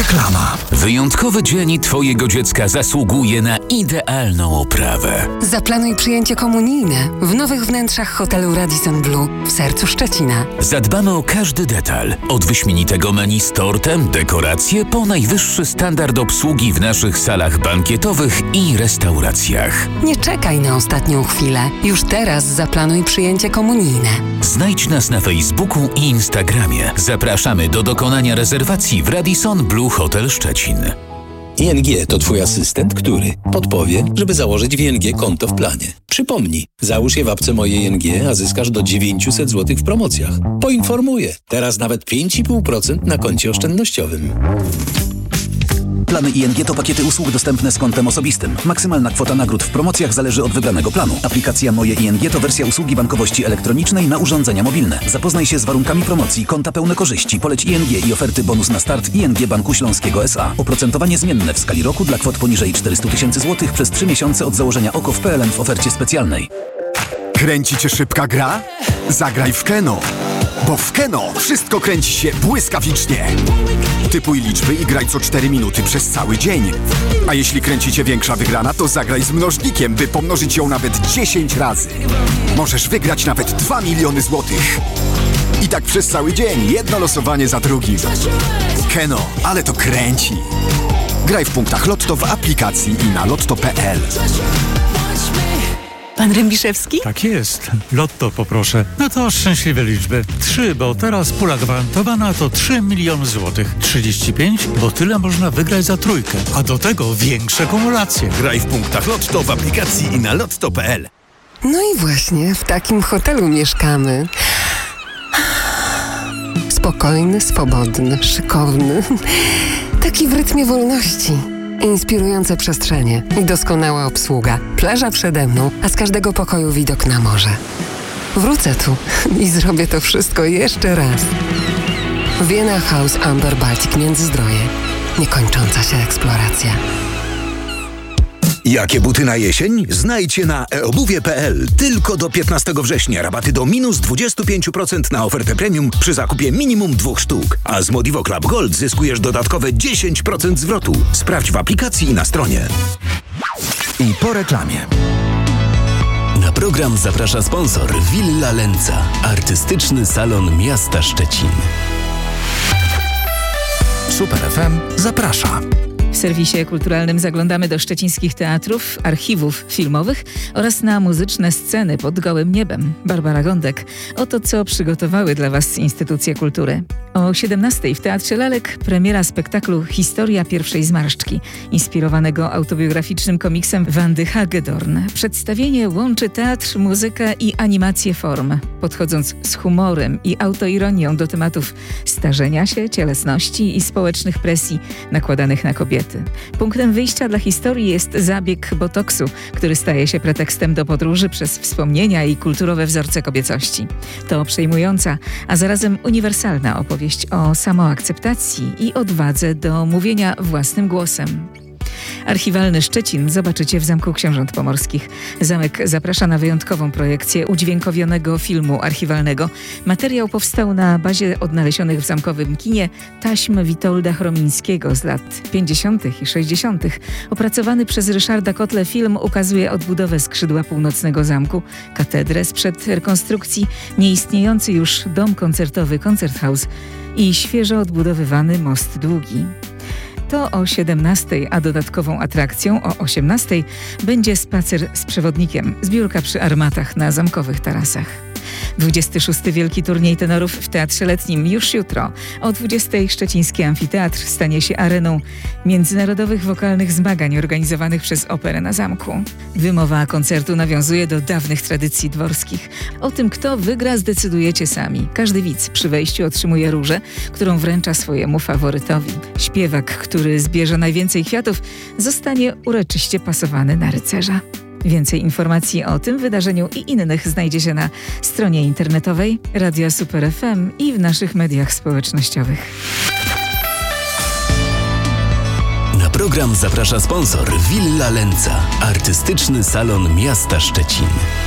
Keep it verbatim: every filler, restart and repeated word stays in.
Reklama. Wyjątkowy dzień twojego dziecka zasługuje na idealną oprawę. Zaplanuj przyjęcie komunijne w nowych wnętrzach hotelu Radisson Blu w sercu Szczecina. Zadbamy o każdy detal. Od wyśmienitego menu z tortem, dekoracje, po najwyższy standard obsługi w naszych salach bankietowych i restauracjach. Nie czekaj na ostatnią chwilę. Już teraz zaplanuj przyjęcie komunijne. Znajdź nas na Facebooku i Instagramie. Zapraszamy do dokonania rezerwacji w Radisson Blu Hotel Szczecin. I N G to Twój asystent, który podpowie, żeby założyć w I N G konto w planie. Przypomnij, załóż je w apce Moje I N G, a zyskasz do dziewięćset złotych w promocjach. Poinformuję, teraz nawet pięć i pół procent na koncie oszczędnościowym. Plany I N G to pakiety usług dostępne z kontem osobistym. Maksymalna kwota nagród w promocjach zależy od wybranego planu. Aplikacja Moje I N G to wersja usługi bankowości elektronicznej na urządzenia mobilne. Zapoznaj się z warunkami promocji, konta pełne korzyści, poleć I N G i oferty bonus na start I N G Banku Śląskiego S A. Oprocentowanie zmienne w skali roku dla kwot poniżej czterysta tysięcy złotych przez trzy miesiące od założenia O K O w P L N w ofercie specjalnej. Kręci cię szybka gra? Zagraj w Keno. Bo w Keno wszystko kręci się błyskawicznie. Typuj liczby i graj co cztery minuty przez cały dzień. A jeśli kręci cię większa wygrana, to zagraj z mnożnikiem, by pomnożyć ją nawet dziesięć razy. Możesz wygrać nawet dwa miliony złotych. I tak przez cały dzień, jedno losowanie za drugim. Keno, ale to kręci. Graj w punktach Lotto w aplikacji i na lotto kropka p l. Pan Rębiszewski? Tak jest. Lotto poproszę. No to szczęśliwe liczby. Trzy, bo teraz pula gwarantowana to trzy miliony złotych. trzydzieści pięć, bo tyle można wygrać za trójkę. A do tego większe kumulacje. Graj w punktach Lotto w aplikacji i na lotto kropka p l. No i właśnie w takim hotelu mieszkamy. Spokojny, swobodny, szykowny. Taki w rytmie wolności. Inspirujące przestrzenie i doskonała obsługa. Plaża przede mną, a z każdego pokoju widok na morze. Wrócę tu i zrobię to wszystko jeszcze raz. Vienna House Amber Baltic Międzyzdroje. Niekończąca się eksploracja. Jakie buty na jesień? Znajdźcie na e obuwie kropka p l. Tylko do piętnastego września rabaty do minus dwadzieścia pięć procent na ofertę premium przy zakupie minimum dwóch sztuk. A z Modivo Club Gold zyskujesz dodatkowe dziesięć procent zwrotu. Sprawdź w aplikacji i na stronie. I po reklamie. Na program zaprasza sponsor Villa Lenca, artystyczny salon miasta Szczecin. Super F M zaprasza. W serwisie kulturalnym zaglądamy do szczecińskich teatrów, archiwów filmowych oraz na muzyczne sceny pod gołym niebem. Barbara Gądek. Oto co przygotowały dla Was instytucje kultury. O siedemnastej w Teatrze Lalek premiera spektaklu Historia pierwszej zmarszczki, inspirowanego autobiograficznym komiksem Wandy Hagedorn. Przedstawienie łączy teatr, muzykę i animację form, podchodząc z humorem i autoironią do tematów starzenia się, cielesności i społecznych presji nakładanych na kobiety. Punktem wyjścia dla historii jest zabieg botoksu, który staje się pretekstem do podróży przez wspomnienia i kulturowe wzorce kobiecości. To przejmująca, a zarazem uniwersalna opowieść o samoakceptacji i odwadze do mówienia własnym głosem. Archiwalny Szczecin zobaczycie w Zamku Książąt Pomorskich. Zamek zaprasza na wyjątkową projekcję udźwiękowionego filmu archiwalnego. Materiał powstał na bazie odnalezionych w zamkowym kinie taśm Witolda Chromińskiego z lat pięćdziesiątych i sześćdziesiątych. Opracowany przez Ryszarda Kotle film ukazuje odbudowę skrzydła północnego zamku, katedrę sprzed rekonstrukcji, nieistniejący już dom koncertowy Koncerthaus i świeżo odbudowywany Most Długi. To o siedemnastej, a dodatkową atrakcją o osiemnastej będzie spacer z przewodnikiem, zbiórka przy armatach na zamkowych tarasach. dwudziesty szósty Wielki Turniej Tenorów w Teatrze Letnim już jutro. O dwudziestej Szczeciński Amfiteatr stanie się areną międzynarodowych wokalnych zmagań organizowanych przez Operę na Zamku. Wymowa koncertu nawiązuje do dawnych tradycji dworskich. O tym, kto wygra, zdecydujecie sami. Każdy widz przy wejściu otrzymuje różę, którą wręcza swojemu faworytowi. Śpiewak, który zbierze najwięcej kwiatów, zostanie uroczyście pasowany na rycerza. Więcej informacji o tym wydarzeniu i innych znajdziecie na stronie internetowej Radia Super F M i w naszych mediach społecznościowych. Na program zaprasza sponsor Villa Lenca, artystyczny salon miasta Szczecin.